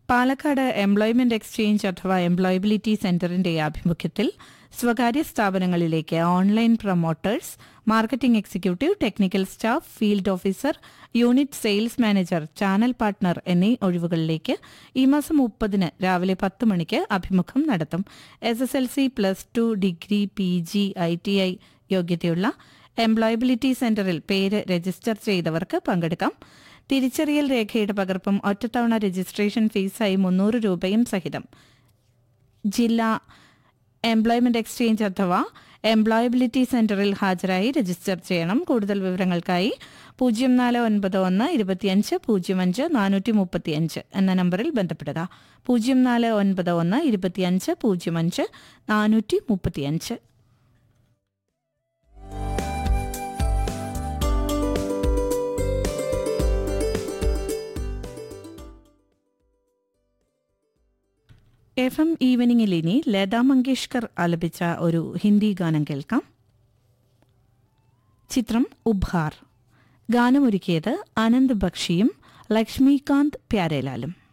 Palakkad employment exchange അഥവാ employability സെന്ററിന്റെ ആഭിമുഖ്യത്തിൽ സ്വകാര്യ സ്ഥാപനങ്ങളിലേക്ക് online promoters, marketing executive, technical staff, field officer, unit sales manager, channel partner എന്നീ ഒഴിവുകളിലേക്ക് ഈ മാസം 30 രാവിലെ 10 മണിക്ക് അഭിമുഖം നടത്തും. SSLC, +2, ഡിഗ്രി, PG, ITI യോഗ്യതയുള്ള എംപ്ലോയബിലിറ്റി സെന്ററിൽ പേര് രജിസ്റ്റർ ചെയ്തവർക്ക് പങ്കെടുക്കാം. തിരിച്ചറിയൽ രേഖയുടെ പകർപ്പും ഒറ്റത്തവണ രജിസ്ട്രേഷൻ ഫീസായി 300 രൂപയും സഹിതം ജില്ലാ എംപ്ലോയ്മെന്റ് എക്സ്ചേഞ്ച് അഥവാ എംപ്ലോയബിലിറ്റി സെന്ററിൽ ഹാജരായി രജിസ്റ്റർ ചെയ്യണം. കൂടുതൽ വിവരങ്ങൾക്കായി 04912505 എന്ന നമ്പറിൽ ബന്ധപ്പെടുക. 04912505 FM ഈവനിങ്ങിൽ ഇനി ലതാ മങ്കേഷ്കർ ആലപിച്ച ഒരു ഹിന്ദി ഗാനം കേൾക്കാം. ചിത്രം ഉബ്ഹാർ. ഗാനമൊരുക്കിയത് ആനന്ദ് ബക്ഷിയും ലക്ഷ്മികാന്ത് പ്യാരേലാലും.